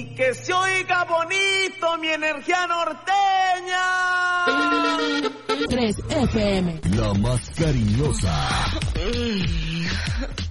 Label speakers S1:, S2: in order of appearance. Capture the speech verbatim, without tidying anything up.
S1: Que se oiga bonito mi energía norteña.
S2: tres F M.
S3: La más cariñosa.